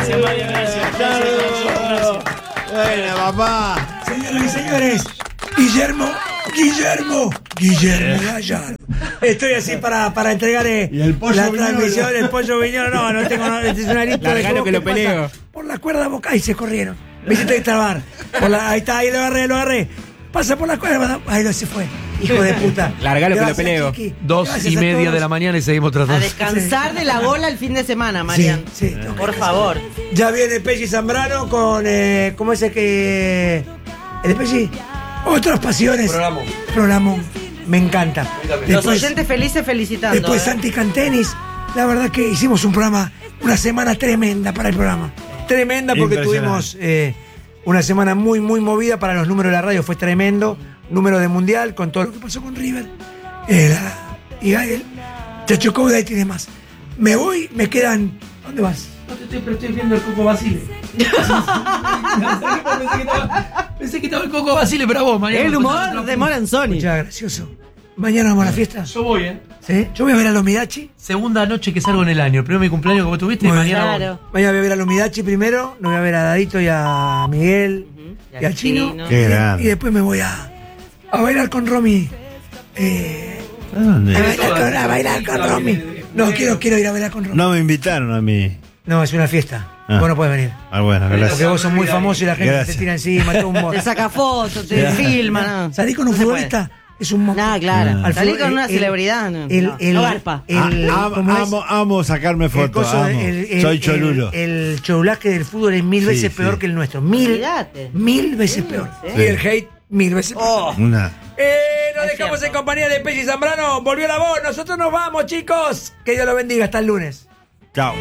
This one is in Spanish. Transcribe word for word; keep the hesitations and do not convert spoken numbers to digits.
Gracias, María, gracias. Gracias. Bueno, papá. Señoras y señores, Guillermo, Guillermo, Guillermo Gallardo. Estoy así para, para entregar eh, la transmisión del pollo viñolo. No, no tengo nada. Este es una lista de Largalo que lo peleo. Por la cuerda vocal y se corrieron. Me hiciste trabar. Por la, ahí está, ahí lo agarré, lo agarré. Pasa por la cuerda. Ahí no se fue. Hijo de puta. Largalo que lo peleo. Chiqui. Dos Gracias y a media todos. de la mañana y seguimos A tratando. descansar de la bola el fin de semana, Marian. Sí, sí, tengo que Por descansar. favor. Ya viene Pesci Zambrano con. Eh, ¿Cómo es el que.? ¿El de Pesci? Otras pasiones. Programón. Programón. Me encanta. Los Después, oyentes felices felicitando. después ¿eh? Santi Cantenis. La verdad que hicimos un programa, una semana tremenda para el programa. Tremenda porque tuvimos eh, una semana muy, muy movida para los números de la radio. Fue tremendo. Número de mundial con todo lo que pasó con River. Eh, la, y el Chacho Coudet y demás. Me voy, me quedan. ¿Dónde vas? No te estoy, pero estoy viendo el Coco Basile. Pensé que estaba el Coco Basile, pero a vos, mañana. El humor de Moranzoni. Ya, gracioso. Mañana vamos a la fiesta. Yo voy, ¿eh? ¿Sí? Yo voy a ver a los Midachi. Segunda noche que salgo en el año. El primero mi cumpleaños como tuviste y Bueno, mañana. Claro. Mañana voy a ver a los Midachi primero. Lo voy a ver a Dadito y a Miguel Y y al a Chino. Chino. Qué Y, grande. y después me voy a, a bailar con Romy. Eh, ¿A dónde? a, bailar con, a bailar con Romy. No, quiero, quiero ir a bailar con Romy. No me invitaron a mí. No, es una fiesta. Ah. Vos no podés venir. Ah, bueno, Porque gracias. vos sos muy famoso y la gente Gracias. te tira encima. Tumbo. Te saca fotos, te filma. ¿no? Salí con un No se futbolista. Es un monstruo. Nada, claro. Al Salí fútbol- con una el- celebridad. No, El, no, el, no garpa. el- Ah, am- ¿cómo es? amo, amo sacarme El fotos. coso de- amo. el- el- Soy el- cholulo. El, choulaje del fútbol es mil Sí, veces sí. peor que el nuestro. Mil, Olvídate. mil veces peor. sí. Y el hate, mil veces peor. Oh. Una. Eh, nos Es dejamos cierto. en compañía de Pesci Zambrano. Volvió la voz. Nosotros nos vamos, chicos. Que Dios lo bendiga. Hasta el lunes. Chao.